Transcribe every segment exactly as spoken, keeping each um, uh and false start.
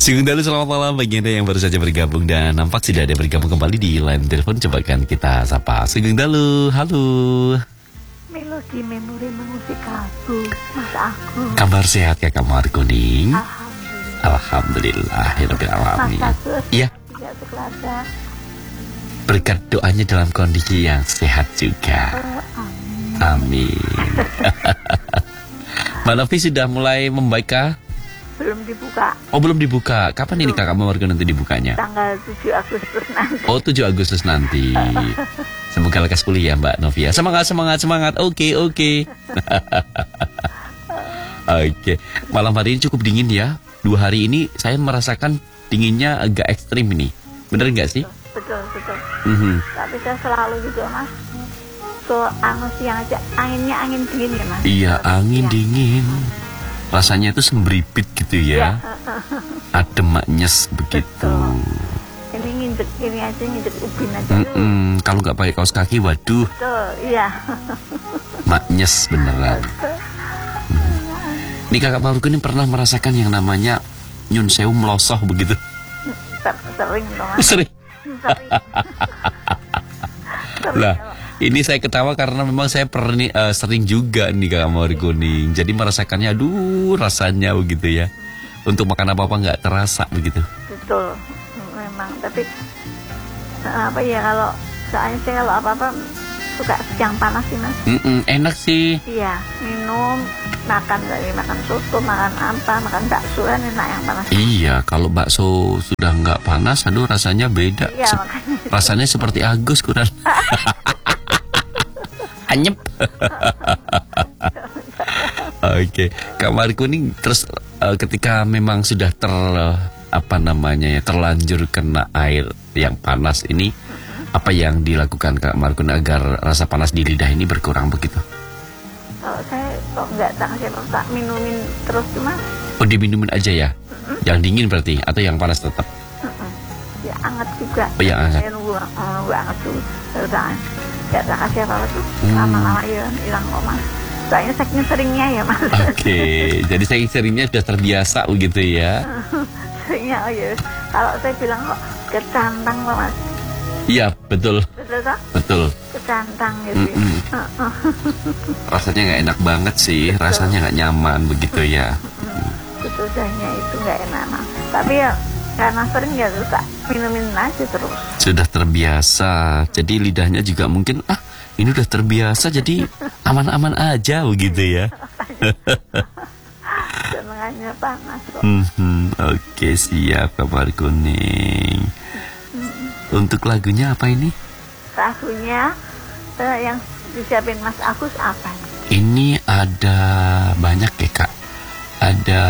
Sugeng Dalu, selamat malam bagi Anda yang baru saja bergabung dan nampak sudah ada bergabung kembali di line telepon. Coba kan kita sapa Sugeng Dalu, halo. Melodi memori mengusik kalbu, Mas Agus. Kabar sehat ya kamu Kuning? Alhamdulillah. Alhamdulillah. Mas Agus. Iya. Tidak sekelada. Berkat doanya dalam kondisi yang sehat juga. Oh, amin. Amin. Mbak Novi sudah mulai membaik kah? Belum dibuka. Oh belum dibuka. Kapan ini kakak Margo nanti dibukanya? Tanggal tujuh Agustus nanti. Oh tujuh Agustus nanti. Semoga lekas pulih ya Mbak Novia. Semangat, semangat, semangat. Oke, oke. Oke. Malam hari ini cukup dingin ya. Dua hari ini saya merasakan dinginnya agak ekstrim ini. Bener nggak sih? Betul, betul. Mm-hmm. Tapi saya selalu juga Mas. So, anu siang aja anginnya angin dingin ya Mas. Iya, angin ya. dingin. Rasanya itu sembripit gitu ya. Adem maknyes begitu. Betul. Ini nginjek ini aja, nginjek ubin aja. Mm-mm. Kalau nggak pakai kaos kaki, waduh. Betul, iya. Maknyes beneran. Ini kakak Margo ini pernah merasakan yang namanya nyun sewu melosoh begitu? Sering dong. Sering. Sering. Lah, ini saya ketawa karena memang saya pernah uh, sering juga nih kakak Margo nih. Jadi merasakannya, aduh rasanya begitu ya. Untuk makan apa-apa nggak terasa begitu. Betul, memang. Tapi apa ya kalau soalnya saya kalau apa-apa suka yang panas sih Mas. Mm-mm, enak sih. Iya, minum, makan lagi makan soto, makan apa, makan bakso kan enak yang panas. Iya, kalau bakso sudah nggak panas, aduh rasanya beda. Iya, Se- makanya. rasanya seperti Agus kurang. Anyep. Oke, Kak Margo ini terus uh, ketika memang sudah ter uh, apa namanya ya terlanjur kena air yang panas ini, apa yang dilakukan Kak Margo agar rasa panas di lidah ini berkurang begitu? Kalau saya kok nggak tak kasih tak minumin terus cuma. Oh diminumin aja ya? Mm-hmm. Yang dingin berarti atau yang panas tetap? Mm-mm. Ya anget juga. Oh yang anget. Saya nunggu, nunggu anget dulu. Terus nggak tak kasih apa-apa tuh Hmm. lama-lama ya hilang kok Mas. Soalnya saking seringnya ya Mas. Oke, okay. Jadi saking seringnya sudah terbiasa begitu ya? Seringnya oh ya. Kalau saya bilang kok kecantang kok Mas. Iya betul. Betul tak? Betul. Kecantang gitu. Ya. Uh-uh. Rasanya nggak enak banget sih, betul. Rasanya nggak nyaman begitu ya. Sesudahnya itu nggak enak Mas. Tapi ya karena sering ya suka minumin aja terus. Sudah terbiasa, jadi lidahnya juga mungkin ah ini udah terbiasa jadi aman-aman aja begitu ya. Senengannya panas kok. Mm-hmm. Oke siap kabar kuning. Mm-hmm. Untuk lagunya apa ini? Lagunya uh, yang disiapin Mas Agus apa? Ini ada banyak ya Kak. Ada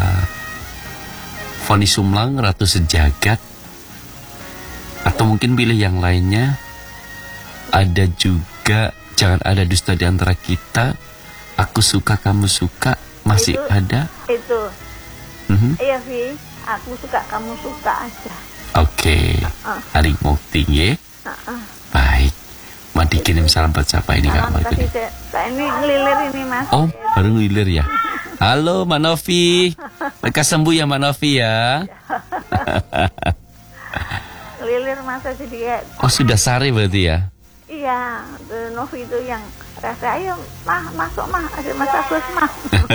Foni Sumlang, Ratu Sejagat. Atau mungkin pilih yang lainnya. Ada juga Jangan Ada Dusta di Antara Kita, Aku Suka Kamu Suka. Masih itu, ada? Itu mm-hmm. Iya Vi, Aku Suka Kamu Suka aja. Oke, okay. uh-uh. Hari Mukti ya. uh-uh. Baik. Mau dikirim salam buat siapa ini Kak Margo? Saya ini ngelilir ini Mas. Oh baru ngelilir ya. Halo Mbak Novi, lekas sembuh ya Mbak Novi ya. Ngelilir Mas jadi kayak. Oh sudah sare berarti ya? Iya, Novi itu yang rasa ayo mah masuk mah ada Mas Agus mah.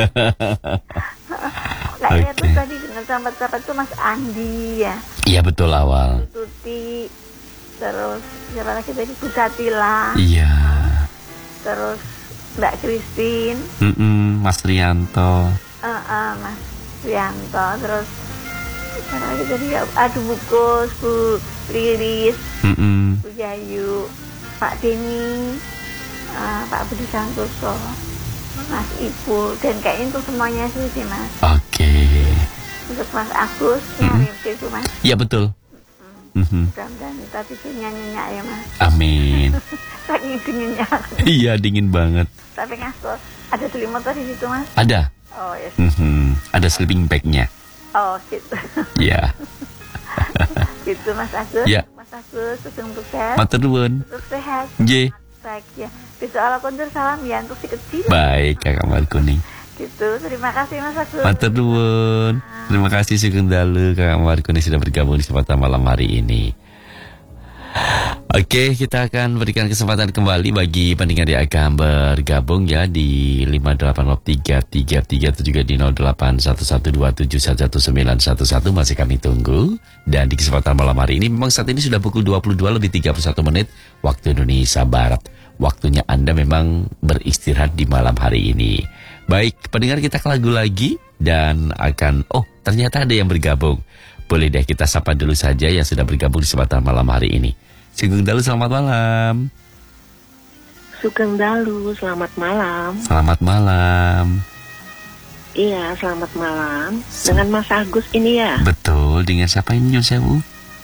Kayaknya okay. Tuh tadi sahabat-sahabat tuh Mas Andi ya. Iya betul awal. Tuti, terus siapa lagi tadi Bu Satila. Iya. Terus Mbak Christine. Mm-mm, Mas Rianto. Uh, uh, Mas Rianto, terus siapa lagi tadi ya? Aduh Bukus, Bu Riris, Mm-mm. Bu Jayu, Pak Denny, uh, Pak Budi Santoso, Mas Ibu, dan kayaknya itu semuanya sih sih Mas. Oke. Okay. Untuk Mas Agus, mm-hmm. Yang itu Mas. Iya betul. Mm-hmm. Mudah-mudahan tapi sih nyanyinya ya Mas. Amin. Saking dinginnya. Iya dingin banget. Tapi ngasih ada selimut di situ Mas. Ada. Oh ya. Yes. Mm-hmm. Ada sleeping bagnya. Oh gitu. Iya. Gitu Mas Agus. Ya. Mas Agus, untuk sehat. Matur nuwun. Untuk sehat. Nggih. Baik ya. Besok ala kondur salam ya untuk si kecil. Baik Kakak Margo nih. Gitu. Terima kasih Mas Agus. Matur nuwun. Terima kasih Sugeng Dalu Kak Marco yang sudah bergabung di kesempatan malam hari ini. Oke, kita akan berikan kesempatan kembali bagi pendengar yang akan bergabung ya di lima delapan nol tiga tiga tiga atau juga di nol delapan satu satu dua tujuh satu sembilan satu satu. Masih kami tunggu. Dan di kesempatan malam hari ini memang saat ini sudah pukul dua puluh dua lebih tiga puluh satu menit waktu Indonesia Barat. Waktunya Anda memang beristirahat di malam hari ini. Baik, pendengar, kita ke lagu lagi dan akan, oh ternyata ada yang bergabung. Boleh deh kita sapa dulu saja yang sudah bergabung di kesempatan malam hari ini. Sugeng Dalu, selamat malam. Sugeng Dalu, selamat malam. Selamat malam. Iya, selamat malam. Dengan Mas Agus ini ya? Betul, dengan siapa ini Nyun Sewu?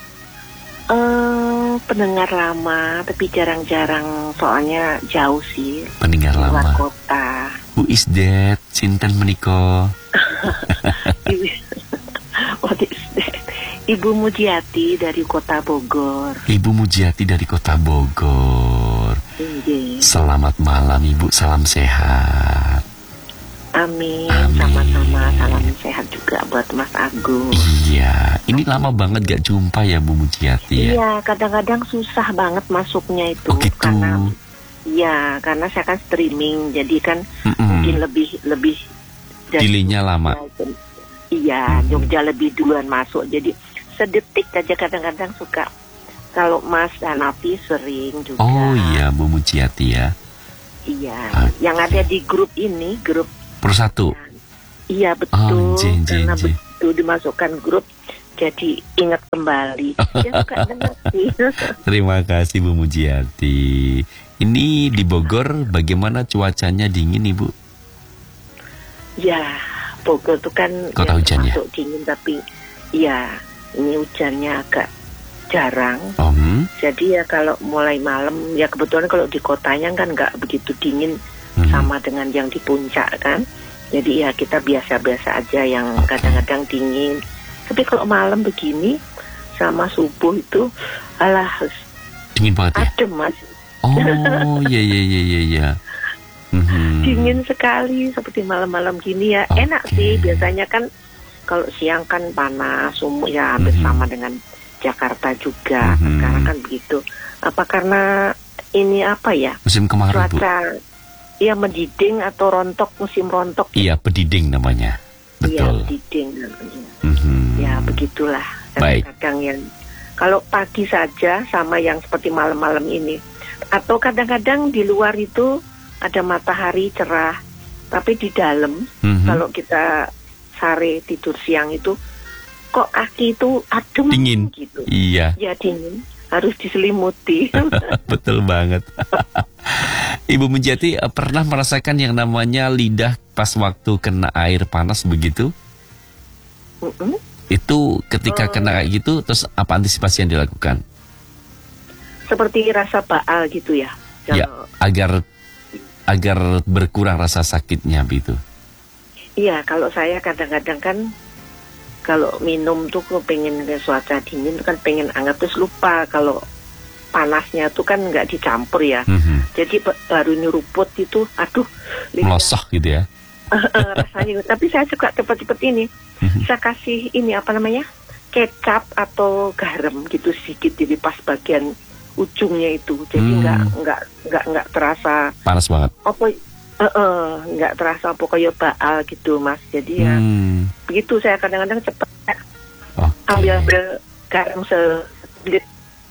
Uh, pendengar lama, tapi jarang-jarang, soalnya jauh sih. Pendengar luar lama. Kota. Who is that? Sinten meniko? What is that? Ibu Mujiati dari Kota Bogor. Ibu Mujiati dari Kota Bogor. Iya. Selamat malam Ibu, salam sehat. Amin. Amin. Sama-sama, salam sehat juga buat Mas Agus. Iya, ini lama banget gak jumpa ya Bu Mujiati ya? Iya, kadang-kadang susah banget masuknya itu. Oh gitu. Karena iya, karena saya kan streaming, jadi kan Mm-mm. mungkin lebih lebih Delaynya lama. Iya, Mm. Jogja lebih duluan masuk. Jadi sedetik aja kadang-kadang suka. Kalau Mas Hanafi sering juga. Oh iya Bu Mujiati ya. Iya, Okay. yang ada di grup ini, grup. Persatu. Iya Oh, betul. jen, jen, Karena jen. betul dimasukkan grup, jadi ingat kembali. Ya suka dengar sih. Terima kasih Bu Mujiati. Ini di Bogor bagaimana cuacanya, dingin Ibu? Ya, Bogor itu kan Kota ya, hujan ya? masuk dingin, tapi ya ini hujannya agak jarang. Oh, hmm? Jadi ya kalau mulai malam, ya kebetulan kalau di kotanya kan nggak begitu dingin Mhm. sama dengan yang di puncak kan. Jadi ya kita biasa-biasa aja yang Oke. kadang-kadang dingin. Tapi kalau malam begini sama subuh itu, alah Dingin banget ya? adem Mas. Oh iya iya iya iya iya. Mhm. Dingin sekali seperti malam-malam gini ya. Oke. Enak sih, biasanya kan kalau siang kan panas, sumuk ya hampir Mhm. sama dengan Jakarta juga. Mhm. Sekarang kan begitu. Apa karena ini apa ya? Musim kemarau Bu? Cuaca ya mendiding atau rontok, musim rontok. Iya, pediding namanya. Iya, Betul. mendiding namanya. Mhm. Ya begitulah. Baik. Kadang-kadang yang kalau pagi saja sama yang seperti malam-malam ini. Atau kadang-kadang di luar itu ada matahari cerah, tapi di dalam Mhm. kalau kita sore tidur siang itu kok kaki itu adem Dingin. gitu. Iya, Ya dingin, harus diselimuti. betul banget. Ibu Mujiati eh, pernah merasakan yang namanya lidah pas waktu kena air panas begitu? Mm-mm. Itu ketika Oh. kena kayak gitu, terus apa antisipasi yang dilakukan? Seperti rasa baal gitu ya. Ya, Kalau- agar agar berkurang rasa sakitnya gitu. Iya, kalau saya kadang-kadang kan kalau minum tuh kok pengen ke cuaca dingin tuh kan pengen anget, terus lupa kalau panasnya tuh kan nggak dicampur ya. Mhm. Jadi ba- baru nyeruput itu, aduh, lidah. Melosok gitu ya. rasanya. Tapi saya suka cepet-cepet ini. Mhm. Saya kasih ini apa namanya, kecap atau garam gitu sedikit di pas bagian ujungnya itu. Jadi Hmm. nggak nggak nggak nggak terasa Panas banget. apa, eh, eh, nggak terasa apa kayak baal gitu Mas. Jadi ya Hmm. begitu saya kadang-kadang cepet Oke. ambil ambil garam sedikit,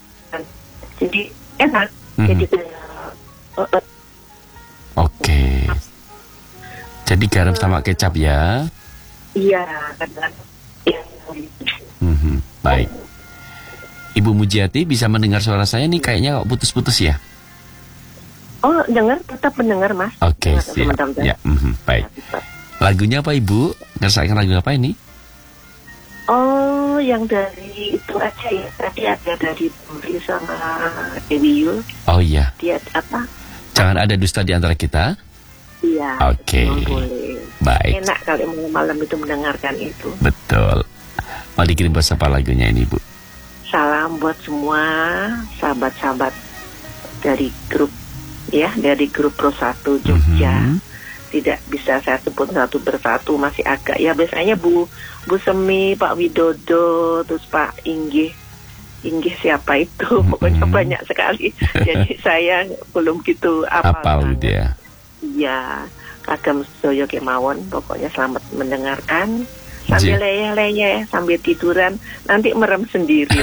jadi enak. Mhm. Jadi eh, eh, Oke. Jadi garam sama kecap ya. iya kadang-kadang ya. Mhm. Baik. Ibu Mujiati bisa mendengar suara saya nih, kayaknya kok putus-putus ya. Oh dengar, tetap mendengar Mas. Oke, Dengar, siap. teman-teman. Ya, mhm, baik. Lagunya apa Ibu? Ngerasakan lagu apa ini? Oh, yang dari itu aja ya. Tadi ada dari Buri sama Dewi Yul. Oh iya, Dia apa? jangan ada dusta di antara kita. Iya. Oke. memang boleh. Baik, Enak kali malam-malam itu mendengarkan itu. betul. Mau dikirim bahasa apa lagunya ini Bu? Salam buat semua sahabat-sahabat dari grup ya, dari grup Pro satu Jogja. Mhm. tidak bisa saya sebut satu persatu, masih agak ya biasanya Bu Bu Semi, Pak Widodo, terus Pak Inggih. Inggih siapa itu? Pokoknya Mm-hmm. banyak sekali. Jadi saya belum gitu apal. Apal gitu ya. Iya, kagem sedaya kemawon. Pokoknya selamat mendengarkan. Sambil leyeh-leyeh, sambil tiduran, nanti merem sendiri.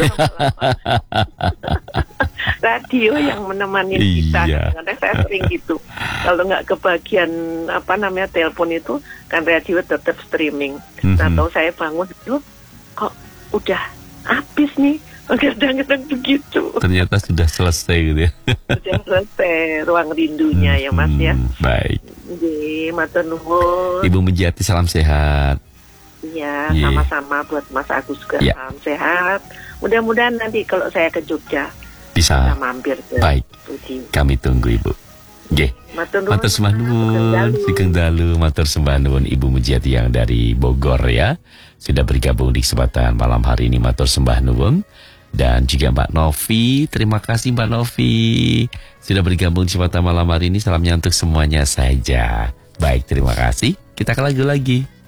Radio yang menemani kita. Iya. Kadang-kadang saya sering gitu. Kalau nggak kebagian apa namanya telepon itu, kan radio tetap streaming. Mhm. Nah, tahu saya bangun itu kok udah habis nih. Kadang-kadang begitu. Ternyata sudah selesai gitu ya. Sudah selesai ruang rindunya ya Mas ya. Hmm, baik. Nggih, matur nuwun. Ibu Mujiati salam sehat. Iya, Iya. sama-sama buat Mas Agus juga Iya. salam sehat. Mudah-mudahan nanti kalau saya ke Jogja Bisa. bisa mampir ke Baik. studi. Kami tunggu Ibu. Nggih. Matur nuwun. Matur sembah nuwun, Sugeng Dalu, matur sembah nuwun Ibu Mujiati yang dari Bogor ya. Sudah bergabung di kesempatan malam hari ini, matur sembah nuwun. Dan juga Mbak Novi, terima kasih Mbak Novi sudah bergabung di kesempatan malam hari ini. Salamnya untuk semuanya saja. Baik, terima kasih. Kita ke lagu lagi.